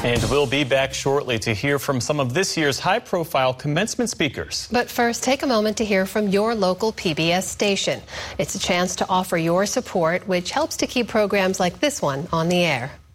And we'll be back shortly to hear from some of this year's high-profile commencement speakers. But first, take a moment to hear from your local PBS station. It's a chance to offer your support, which helps to keep programs like this one on the air.